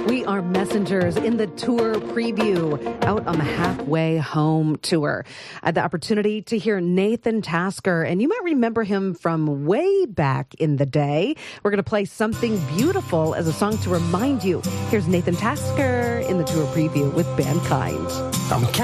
We are Messengers in the tour preview out on the Halfway Home tour. I had the opportunity to hear Nathan Tasker, and you might remember him from way back in the day. We're going to play Something Beautiful as a song to remind you. Here's Nathan Tasker in the tour preview with Bandkind.